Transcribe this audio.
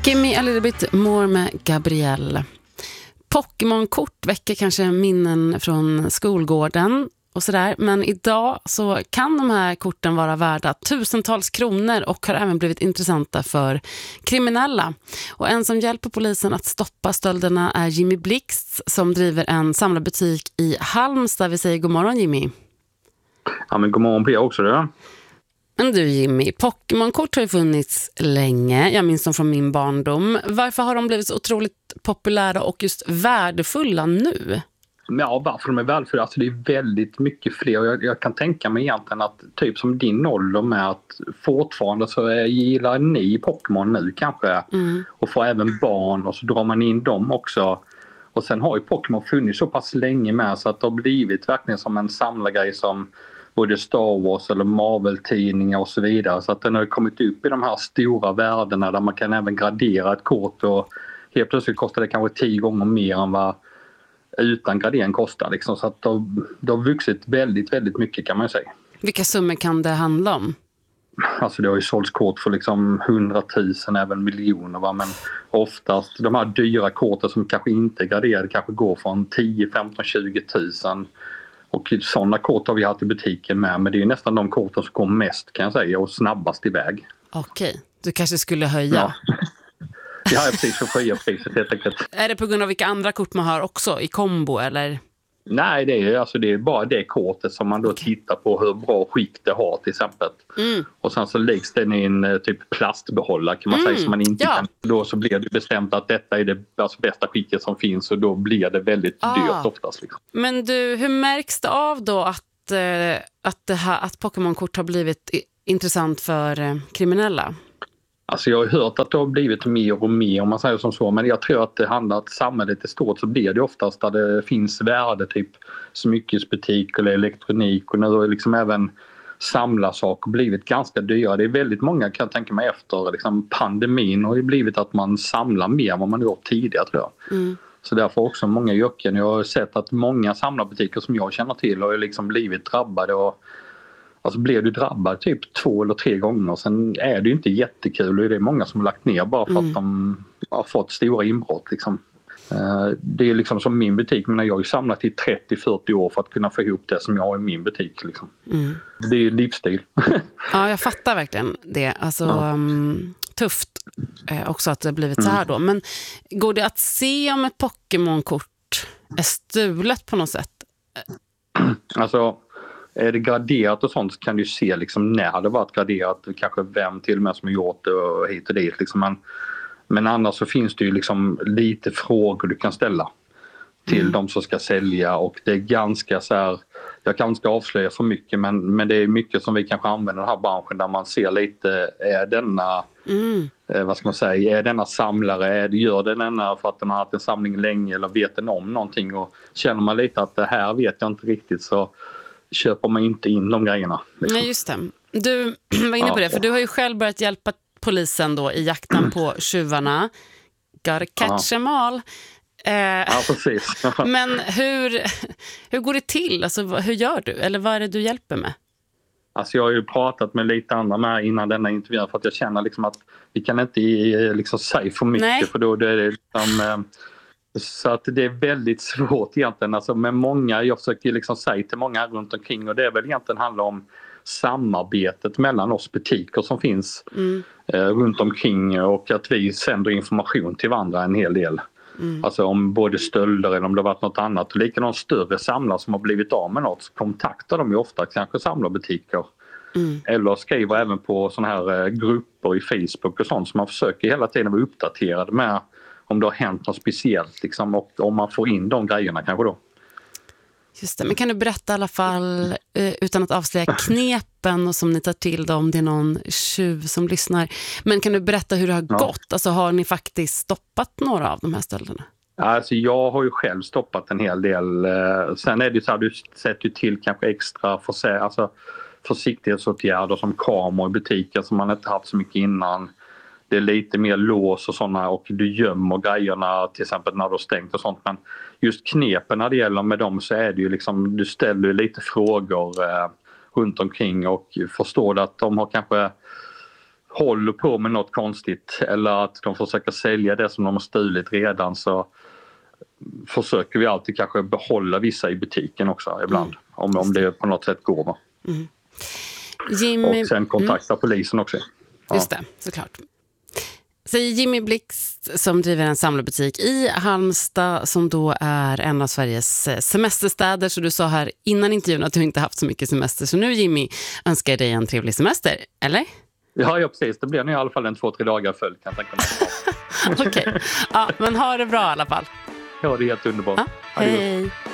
Give me a little bit more med Gabrielle. Pokémon-kort väcker kanske minnen från skolgården och sådär. Men idag så kan de här korten vara värda tusentals kronor och har även blivit intressanta för kriminella. Och en som hjälper polisen att stoppa stölderna är Jimmy Blixt som driver en samlarbutik i Halmstad. Vi säger god morgon, Jimmy. Ja, men god morgon på er också då. Men du Jimmy, Pokémon-kort har ju funnits länge. Jag minns dem från min barndom. Varför har de blivit så otroligt populära och just värdefulla nu? Ja, varför de är värdefulla? Alltså det är väldigt mycket fler. Jag kan tänka mig egentligen att typ som din ålder med att fortfarande så gillar ni Pokémon nu kanske. Och får även barn och så drar man in dem också. Och sen har ju Pokémon funnits så pass länge med så att det har blivit verkligen som en samlargrej som både Star Wars eller Marvel-tidningar och så vidare. Så att den har kommit upp i de här stora värdena där man kan även gradera ett kort och helt plötsligt kostar det kanske 10 gånger mer än vad utan gradering kostar. Liksom. Så att det har vuxit väldigt, väldigt mycket kan man ju säga. Vilka summor kan det handla om? Alltså det har ju sålts kort för liksom 100 000, även miljoner. Va? Men oftast de här dyra korten som kanske inte är graderade kanske går från 10, 15, 20 000. Och sådana kort har vi haft i butiken med. Men det är ju nästan de korten som går mest kan jag säga och snabbast iväg. Okej, du kanske skulle höja. Ja, precis, för att höja priset helt enkelt. Är det på grund av vilka andra kort man har också i kombo eller? Nej, det är bara det kortet som man då tittar på hur bra skick det har till exempel. Och sen så läggs den i en typ plastbehållare kan man säga som man inte kan. Då så blir det bestämt att detta är det bästa skicket som finns och då blir det väldigt dyrt oftast. Liksom. Men du, hur märks det av då att Pokémon-kort har blivit intressant för kriminella? Alltså jag har hört att det har blivit mer och mer om man säger som så, men jag tror att det handlar om att samhället är stort så blir det oftast där det finns värde typ smyckesbutik eller elektronik och nu har liksom även samlarsaker blivit ganska dyra. Det är väldigt många kan jag tänka mig efter liksom pandemin har ju blivit att man samlar mer än vad man gjort tidigare tror jag. Så därför också många yrken. Jag har sett att många samlarbutiker som jag känner till har ju liksom blivit drabbade och alltså blev du drabbad typ 2 eller 3 gånger. Sen är det ju inte jättekul och det är många som har lagt ner bara för att de har fått stora inbrott. Liksom. Det är liksom som min butik, men jag har ju samlat i 30-40 år för att kunna få ihop det som jag har i min butik. Liksom. Det är ju livsstil. Ja, jag fattar verkligen det. Alltså, tufft också att det har blivit så här då. Men går det att se om ett Pokémon-kort är stulet på något sätt? Alltså... Är det graderat och sånt så kan du se liksom när det varit graderat, kanske vem till och med som har gjort det och hit och dit. Liksom. Men annars så finns det ju liksom lite frågor du kan ställa till de som ska sälja och det är ganska så här, jag kanske ska avslöja för mycket men det är mycket som vi kanske använder i den här branschen där man ser lite, är denna vad ska man säga, är denna samlare, gör denna för att den har haft en samling länge eller vet den om någonting och känner man lite att det här vet jag inte riktigt så köper man inte in de grejerna. Liksom. Nej, just det. Du var inne på det, för du har ju själv börjat hjälpa polisen då i jakten på tjuvarna. Gotta catch them all. Ja, precis. Men hur går det till? Alltså, hur gör du? Eller vad är det du hjälper med? Alltså jag har ju pratat med lite andra med innan denna intervju för att jag känner liksom att vi kan inte liksom säga för mycket. Nej. För då är det liksom... Så att det är väldigt svårt egentligen. Alltså med många, jag försöker liksom säga till många runt omkring och det är väl egentligen handlar om samarbetet mellan oss butiker som finns runt omkring och att vi sänder information till varandra en hel del. Alltså om både stölder eller om det varit något annat. Och likadant större samlare som har blivit av med något så kontaktar de ju ofta kanske samlarbutiker. Eller skriver även på såna här grupper i Facebook och sånt som man försöker hela tiden vara uppdaterad med om det har hänt något speciellt liksom, och om man får in de grejerna kanske då. Just det, men kan du berätta i alla fall utan att avslöja knepen och som ni tar till då, om det är någon tjuv som lyssnar. Men kan du berätta hur det har gått? Alltså har ni faktiskt stoppat några av de här stölderna? Alltså jag har ju själv stoppat en hel del. Sen är det ju så här, du sätter ju till kanske extra försiktighetsåtgärder som kameror i butiker som man inte haft så mycket innan. Det är lite mer lås och sådana och du gömmer grejerna till exempel när du har stängt och sånt. Men just knepen när det gäller med dem så är det ju liksom, du ställer lite frågor runt omkring och förstår att de har kanske håller på med något konstigt eller att de försöker sälja det som de har stulit redan, så försöker vi alltid kanske behålla vissa i butiken också ibland. Om det på något sätt går. Va? Jimmy... Och sen kontakta polisen också. Ja. Just det, såklart. Säger Jimmy Blixt som driver en samlarbutik i Halmstad som då är en av Sveriges semesterstäder. Så du sa här innan intervjun att du inte haft så mycket semester. Så nu Jimmy önskar jag dig en trevlig semester, eller? Ja, precis. Det blir nu i alla fall 2-3 dagar följd, kan jag tänka mig. Okej, ja, men ha det bra i alla fall. Ja, det är helt underbart. Ja, hej.